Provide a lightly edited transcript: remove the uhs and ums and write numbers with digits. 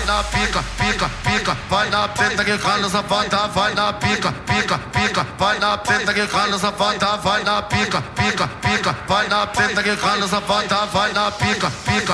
na pica, pica, pica, vai na preta que cala safada, vai na pica, pica, pica, vai na preta que cala safada, vai na pica, pica, pica, vai na preta que cala safada, vai na pica, pica.